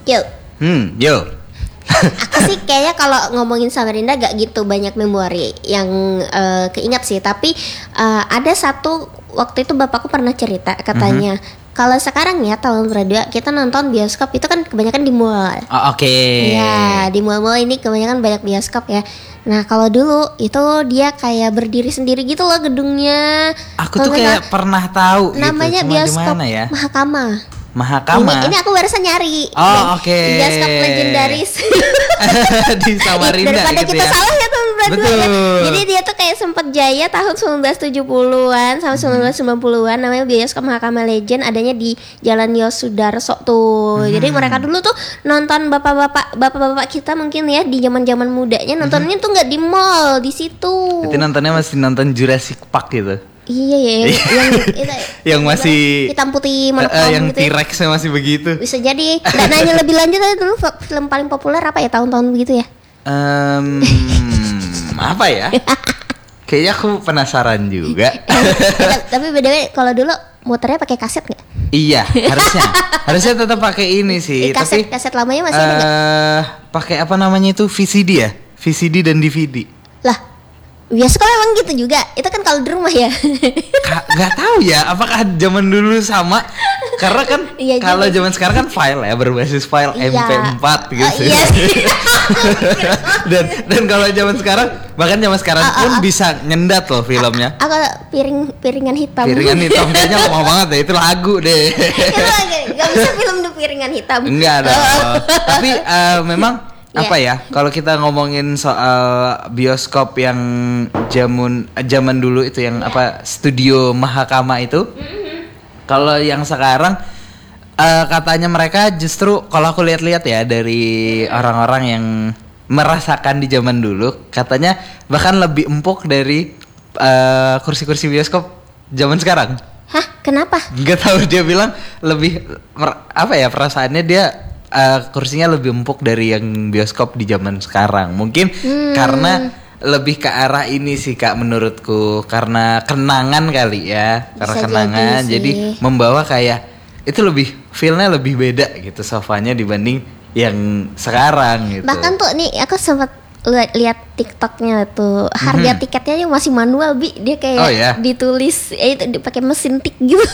Yuk. Yo. Aku sih kayaknya kalau ngomongin Samarinda gak gitu banyak memori yang keingat sih. Tapi ada satu waktu itu bapakku pernah cerita katanya. Kalau sekarang ya tahun berdua kita nonton bioskop itu kan kebanyakan di mall. Oh, oke. Iya, di mall-mall ini kebanyakan banyak bioskop ya. Nah kalau dulu itu dia kayak berdiri sendiri gitu loh gedungnya. Aku tuh kayak pernah tahu namanya gitu. bioskop Dimana ya? Mahakama. Ini aku barusan nyari. Oh, oke. Bioskop legendaris. Di Samarinda daripada gitu kita ya. salah ya tahun berdua. Betul. Jadi dia tuh kayak sempat jaya tahun 1970-an sampai 1990-an, namanya bioskop Mahakama Legend, adanya di Jalan Yosudarso tuh. Jadi mereka dulu tuh nonton bapak-bapak kita mungkin ya di zaman-zaman mudanya nontonnya tuh nggak di mall, di situ. Itu nontonnya masih nonton Jurassic Park gitu. Iya ya, yang masih hitam putih monokom yang gitu. T-Rex-nya masih begitu. Bisa jadi. Dan nanya lebih lanjut aja dulu film paling populer apa ya tahun-tahun begitu ya? Apa ya? Kayaknya aku penasaran juga. Tapi beda kalau dulu muternya pakai kaset nggak? Iya, harusnya tetap pakai ini sih. Kaset, tapi kaset lamanya masih ada nggak? Pakai apa namanya itu VCD ya? VCD dan DVD. Lah, bioskop emang gitu juga. Itu kan kalau di rumah ya. Gak tahu ya, apakah zaman dulu sama? Karena kan Iya kalau juga zaman sekarang kan file ya, berbasis file Iya. MP4 gitu. Iya. dan kalau zaman sekarang, bahkan zaman sekarang pun bisa nyendat loh filmnya. Aku piringan hitam. Piringan hitam kayaknya lama banget deh, itu lagu deh. Gak bisa film di piringan hitam. Enggak dong. Tapi memang apa ya? Kalau kita ngomongin soal bioskop yang zaman dulu itu yang apa studio Mahakama itu, kalau yang sekarang katanya mereka justru kalau aku lihat-lihat ya dari orang-orang yang merasakan di zaman dulu, katanya bahkan lebih empuk dari kursi-kursi bioskop zaman sekarang. Hah? Kenapa? Nggak tahu, dia bilang lebih apa ya, perasaannya dia kursinya lebih empuk dari yang bioskop di zaman sekarang. Mungkin karena lebih ke arah ini sih Kak, menurutku karena kenangan kali ya. Karena Bisa kenangan jadi sih. membawa kayak itu lebih feel-nya lebih beda gitu sofanya dibanding yang sekarang gitu. Bahkan tuh nih aku sempat lihat TikToknya tuh, harga tiketnya masih manual dia kayak ditulis itu pakai mesin tik gitu.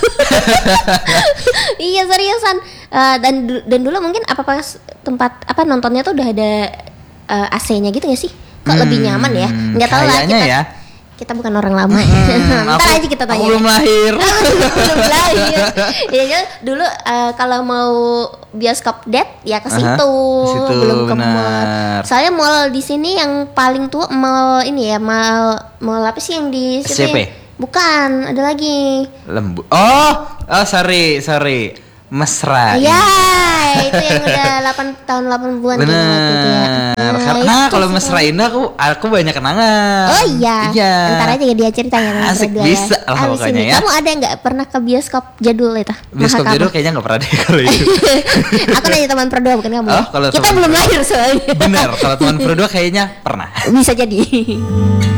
Iya seriusan. Dan dulu mungkin apa tempat apa nontonnya tuh udah ada AC-nya gitu gak sih? Kok lebih nyaman ya? Nggak tahu lah kita. Ya. Kita bukan orang lama. Ntar aja kita tanya. Aku belum lahir. Belum lahir. Ya, dulu kalau mau bioskop date ya ke situ, belum ke mall. Soalnya mall di sini yang paling tua mall ini ya, mall apa sih yang di situ? SCP? Bukan, ada lagi. Lembu. Sorry. Mesra. Iya, itu yang udah 8 tahun 80-an Bener. waktu itu ya. Karena kalau Mesra Indah aku banyak kenangan. Oh iya. Ntar aja dia ceritanya. Asik bisa lah pokoknya ya. Kamu ada nggak pernah ke bioskop jadul itu? Bioskop jadul kayaknya nggak pernah deh kalau itu. Aku nanya teman berdua bukan kamu. Kalau kita belum lahir soalnya. Bener, kalau teman berdua kayaknya pernah. Bisa jadi.